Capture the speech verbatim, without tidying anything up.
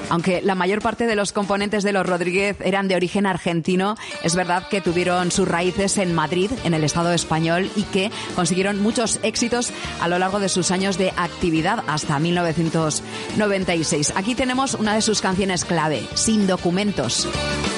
Aunque la mayor parte de los componentes de Los Rodríguez eran de origen argentino, es verdad que tuvieron sus raíces en Madrid, en el Estado español, y que consiguieron muchos éxitos a lo largo de sus años de actividad hasta mil novecientos noventa y seis. Aquí tenemos una de sus canciones clave, Sin Documentos.